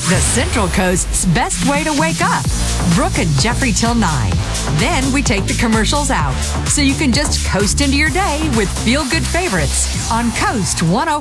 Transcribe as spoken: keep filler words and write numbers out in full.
The Central Coast's best way to wake up. Brooke and Jeffrey till nine. Then we take the commercials out, so you can just coast into your day with feel-good favorites on Coast one oh